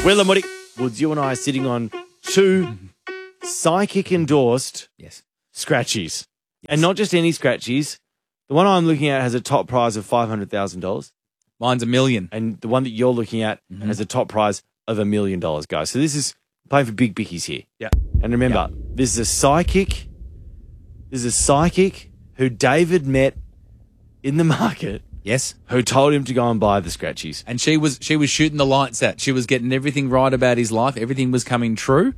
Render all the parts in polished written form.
Well, Muddy, Woods, you and I are sitting on two psychic-endorsed scratchies. And not just any scratchies. The one I'm looking at has a top prize of $500,000. Mine's $1 million. And the one that you're looking at has a top prize of $1 million, guys. So this is playing for big bickies here. Yeah. And remember, this is a psychic. This is a psychic who David met in the market. Yes. Who told him to go and buy the scratchies. And she was shooting the lights out. She was getting everything right about his life. Everything was coming true.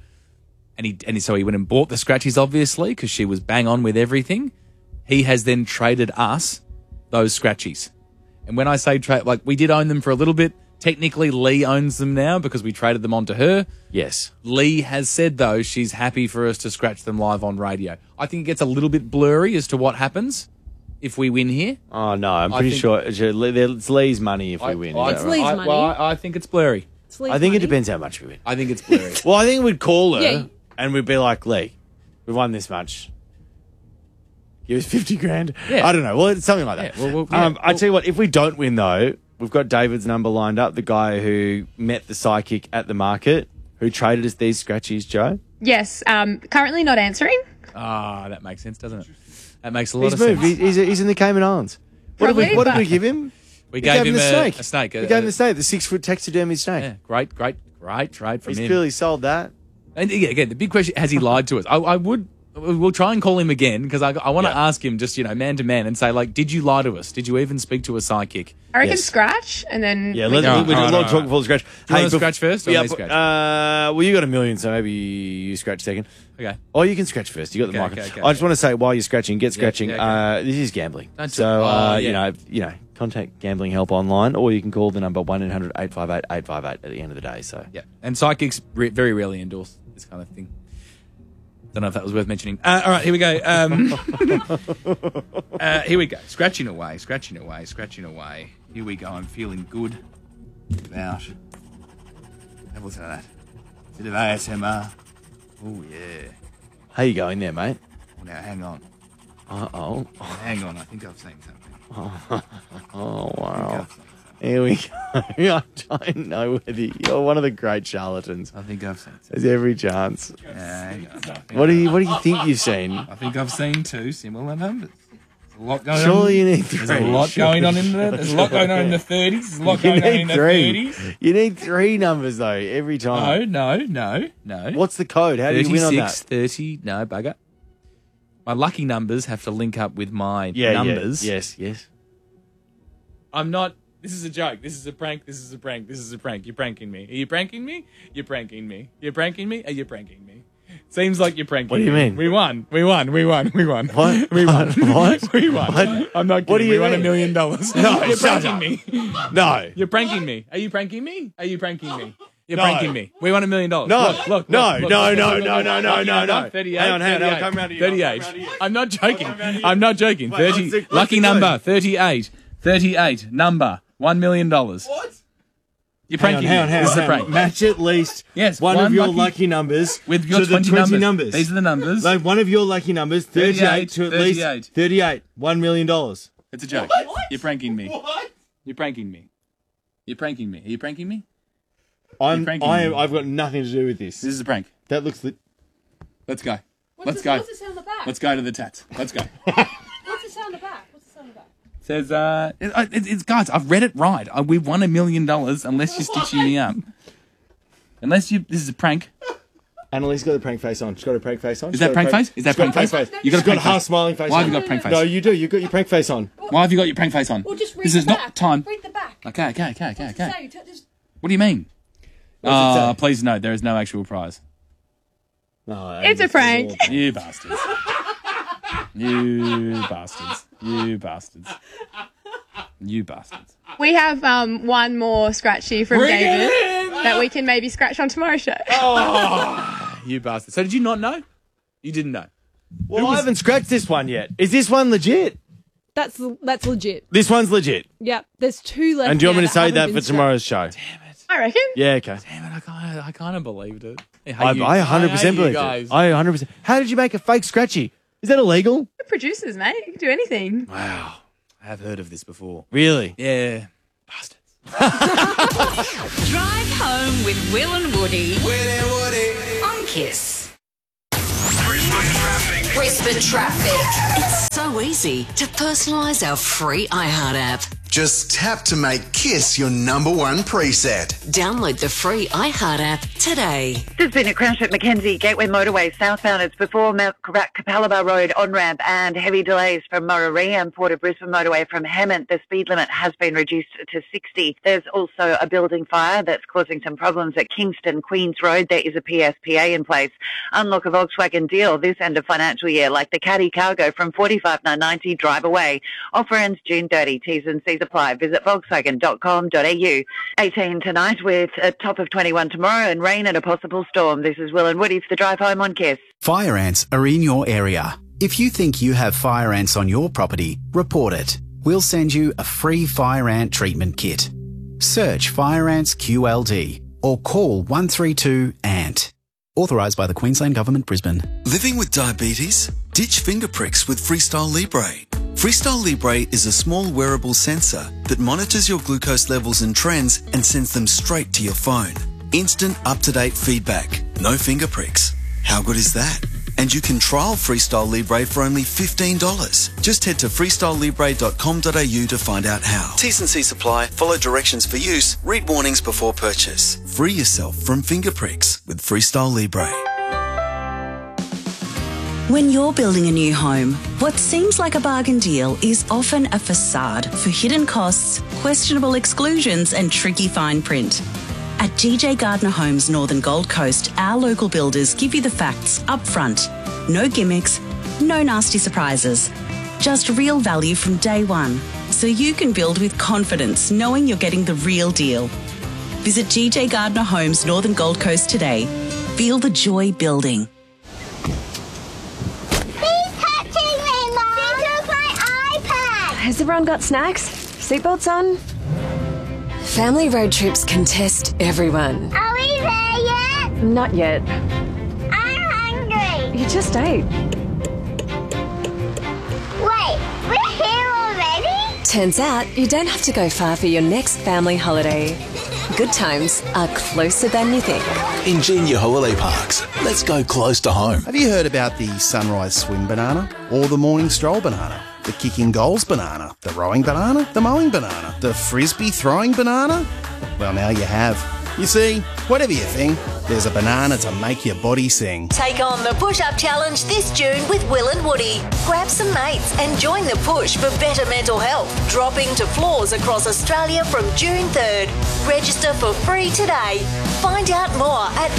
So he went and bought the scratchies, obviously, because she was bang on with everything. He has then traded us those scratchies. And when I say trade, like, we did own them for a little bit. Technically, Lee owns them now because we traded them on to her. Yes. Lee has said, though, she's happy for us to scratch them live on radio. I think it gets a little bit blurry as to what happens if we win here. Oh, no, I'm pretty sure it's Lee's money if we win. It's Lee's money. Well, I think it's blurry. It's Lee's I think money. it depends how much we win. I think it's blurry. Well, I think we'd call her Yeah. and we'd be like, Lee, we've won this much. Give us 50 grand. Yeah. I don't know. Well, it's something like that. Yeah, I tell you what, if we don't win, though, we've got David's number lined up, the guy who met the psychic at the market, who traded us these scratchies, Joe. Yes, currently not answering. That makes sense, doesn't it? That makes a lot He's of moved. sense. He's in the Cayman Islands. What Probably, did we give him? We gave him the snake. a snake. We gave him the snake, the 6-foot taxidermy snake. Yeah, great trade from He's him. clearly sold that. And again, the big question, has he lied to us? We'll try and call him again because I want to ask him just, man to man and say, like, did you lie to us? Did you even speak to a psychic? I reckon Yes. scratch, and then Yeah, we let's can- do a lot of talk before the scratch. Do you want to bef- scratch first or yeah, they scratch? well, you got $1 million, so maybe you scratch second. Okay. Oh, you can scratch first. You got the Okay, mic. okay, I just want to say, while you're scratching, get scratching. yeah, This is gambling. Don't So, do- yeah. you know, contact gambling help online, or you can call the number 1-800-858-858 at the end of the day. So, Yeah. And psychics very rarely endorse this kind of thing. Don't know if that was worth mentioning. All right, here we go. Here we go. Scratching away. Here we go. I'm feeling good about... Have a listen to that. Bit of ASMR. Oh, yeah. how you going there, mate? Oh, now, hang on. Uh-oh. Hang on. I think I've seen something. Oh, wow. Here we go. I don't know whether you're one of the great charlatans. I think I've seen something. There's every chance. Hang on. What do you think you've seen? I think I've seen two similar numbers. There's a lot going on. Surely you need three. There's a lot going on in there. There's a lot going on in the 30s. There's a lot You going on need in the three. 30s. You need three numbers, though, every time. No. What's the code? How do you win on that? 30, no, bugger. My lucky numbers have to link up with my Yeah, numbers. Yeah. Yes. I'm not... This is a joke. This is a prank. You're pranking me. Are you pranking me? You're pranking me. You're pranking me? Are you pranking me? Seems like you're pranking me. What do you mean? We won. We won. What? We won. What? We won. What? I'm not kidding. What do you we won mean? $1 million. No, You're shut pranking up. me. No. You're pranking me. Are you pranking me? Are you pranking me? You're No. pranking me. We won $1 million. No. Look. No. Lucky No. number, 38. Hang on. 38. I'll come round to you. 38. I'm not joking. Wait, 30. what's Lucky the number, code? 38. 38. Number, $1 million. What? You're pranking me. This is a prank. Match at least Yes, one one of your lucky- lucky numbers With your to the 20 numbers. These are the numbers. Like one of your lucky numbers, 38 to at 38. least 38. $1 million. It's a joke. What? You're pranking me. What? You're pranking me. You're pranking me. Are you pranking me? I've pranking me. got nothing to do with this. This is a prank. That looks... Let's go. What's Let's it- go. What's it say on the back? Let's go to the tats. Let's go. What's it say on the back? Says, it's guys, I've read it right. We won $1 million unless you're stitching me up. This is a prank. Annalise got the prank face on. She's got a prank face on. Is that prank face? Is that She's got prank a face? face. You got a She's got a prank half face. smiling face Why on. have you got prank face? No, you do. You've got your prank face on. Why have you got your prank face on? Well, just read This the is back. not time. Read the back. Okay. What's it say? Just- What do you mean? What does it say? Please note, there is no actual prize. No, It's a prank. You bastards. You bastards. You bastards. You bastards. We have one more scratchy from Bring it David in! that we can maybe scratch on tomorrow's show. You bastards. So did you not know? You didn't know. Well, I haven't scratched this one yet. Is this one legit? That's legit. This one's legit. Yep. There's two left. And do you want me now to say haven't that been for tomorrow's show? I reckon. Yeah, okay. Damn it, I kind of believed it. Hey, I you- 100% hey, you believe guys. it. I 100%. How did you make a fake scratchy? Is that illegal? We're producers, mate. You can do anything. Wow. I have heard of this before. Really? Yeah. Bastards. Drive home with Will and Woody. On Kiss. Brisbane Traffic. It's so easy to personalise our free iHeart app. Just tap to make Kiss your number one preset. Download the free iHeart app today. There's been a crash at Mackenzie Gateway Motorway southbound. It's before Capalaba Road on-ramp and heavy delays from Murray and Port of Brisbane Motorway from Hammond. The speed limit has been reduced to 60. There's also a building fire that's causing some problems at Kingston Queens Road. There is a PSPA in place. Unlock a Volkswagen deal this end of financial year, like the Caddy Cargo from $45,990, drive away. Offer ends June 30. T's and C's apply. Visit Volkswagen.com.au. 18 tonight with a top of 21 tomorrow and rain and a possible storm. This is Will and Woody for the drive home on Kiss. Fire ants are in your area. If you think you have fire ants on your property, report it. We'll send you a free fire ant treatment kit. Search Fire Ants QLD or call 132-ANT. Authorised by the Queensland Government, Brisbane. Living with diabetes? Ditch finger pricks with Freestyle Libre. Freestyle Libre is a small wearable sensor that monitors your glucose levels and trends and sends them straight to your phone. Instant, up-to-date feedback. No finger pricks. How good is that? And you can trial Freestyle Libre for only $15. Just head to freestylelibre.com.au to find out how. T's and C's apply. Follow directions for use. Read warnings before purchase. Free yourself from finger pricks with Freestyle Libre. When you're building a new home, what seems like a bargain deal is often a facade for hidden costs, questionable exclusions and tricky fine print. At GJ Gardner Homes Northern Gold Coast, our local builders give you the facts up front. No gimmicks, no nasty surprises. Just real value from day one, so you can build with confidence knowing you're getting the real deal. Visit GJ Gardner Homes Northern Gold Coast today. Feel the joy building. Has everyone got snacks? Seatbelts on? Family road trips can test everyone. Are we there yet? Not yet. I'm hungry. You just ate. Wait, we're here already? Turns out you don't have to go far for your next family holiday. Good times are closer than you think. Ingenia Holiday Parks. Let's go close to home. Have you heard about the sunrise swim banana or the morning stroll banana? The kicking goals banana, the rowing banana, the mowing banana, the frisbee throwing banana? Well, now you have. You see, whatever you think, there's a banana to make your body sing. Take on the push-up challenge this June with Will and Woody. Grab some mates and join the push for better mental health. Dropping to floors across Australia from June 3rd. Register for free today. Find out more at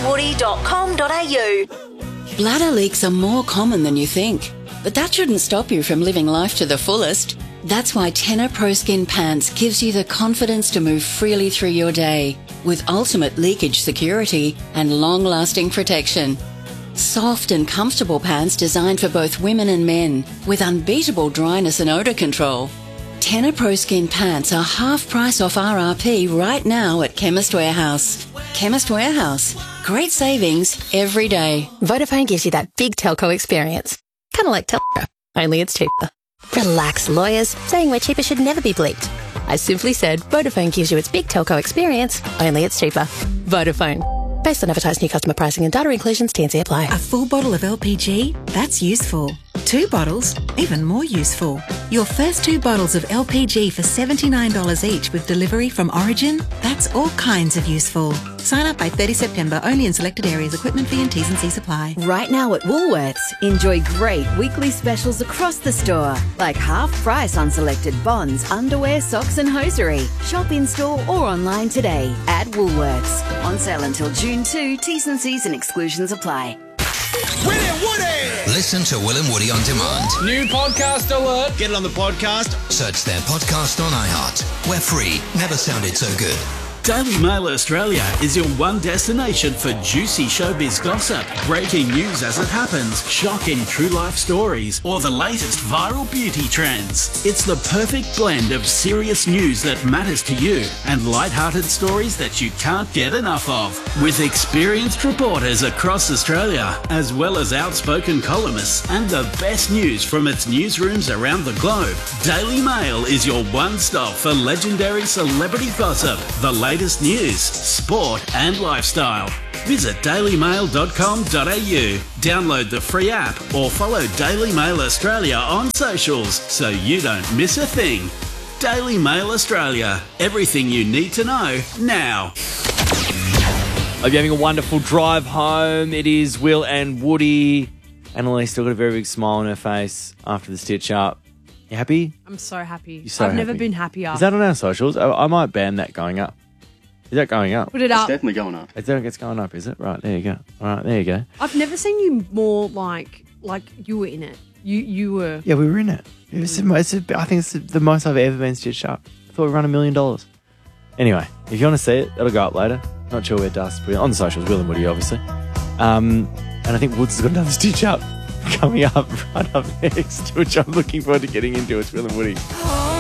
willandwoody.com.au. Bladder leaks are more common than you think, but that shouldn't stop you from living life to the fullest. That's why Tenor Pro Skin Pants gives you the confidence to move freely through your day with ultimate leakage security and long-lasting protection. Soft and comfortable pants designed for both women and men with unbeatable dryness and odour control. Tenor Pro Skin Pants are half price off RRP right now at Chemist Warehouse. Chemist Warehouse. Great savings every day. Vodafone gives you that big telco experience. Kind of like Telco, only it's cheaper. Relax, lawyers. Saying we're cheaper should never be bleeped. I simply said Vodafone gives you its big telco experience, only it's cheaper. Vodafone. Based on advertised new customer pricing and data inclusions, T&C apply. A full bottle of LPG? That's useful. 2 bottles? Even more useful. Your first 2 bottles of LPG for $79 each with delivery from Origin? That's all kinds of useful. Sign up by 30 September, only in selected areas. Equipment fee and T's and C's apply. Right now at Woolworths, enjoy great weekly specials across the store, like half price on selected bonds, underwear, socks and hosiery. Shop in store or online today at Woolworths. On sale until June 2, T's and C's and exclusions apply. Will and Woody! Listen to Will and Woody on demand. New podcast alert. Get it on the podcast. Search their podcast on iHeart. We're free. Never sounded so good. Daily Mail Australia is your one destination for juicy showbiz gossip, breaking news as it happens, shocking true life stories, or the latest viral beauty trends. It's the perfect blend of serious news that matters to you and light-hearted stories that you can't get enough of. With experienced reporters across Australia, as well as outspoken columnists and the best news from its newsrooms around the globe, Daily Mail is your one-stop for legendary celebrity gossip, the latest news, sport and lifestyle. Visit dailymail.com.au, download the free app or follow Daily Mail Australia on socials so you don't miss a thing. Daily Mail Australia, everything you need to know now. Hope you're having a wonderful drive home. It is Will and Woody. Annalise still got a very big smile on her face after the stitch up. You happy? I'm so happy. You're so I've never happy. been happier. Is that on our socials? I might ban that going up. Is that going up? Put it up. It's definitely going up. It's going up, is it? Right, there you go. All right, there you go. I've never seen you more like you were in it. You were. Yeah, we were in it. I think it's the most I've ever been stitched up. I thought we run $1 million. Anyway, if you want to see it, it'll go up later. Not sure where Dust, but on the socials, Will and Woody, obviously. And I think Woods has got another stitch up coming up right up next, which I'm looking forward to getting into. It's Will and Woody.